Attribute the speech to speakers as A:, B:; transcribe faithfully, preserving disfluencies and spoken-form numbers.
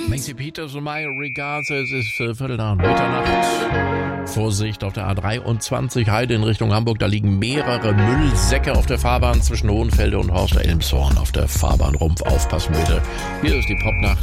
A: Macy Peters und My Regards, es ist äh, Viertel nach Mitternacht. Vorsicht auf der A dreiundzwanzig, Heide in Richtung Hamburg, da liegen mehrere Müllsäcke auf der Fahrbahn zwischen Hohenfelde und Horst Elmshorn auf der Fahrbahnrumpf. Aufpassen bitte. Hier ist die Popnacht.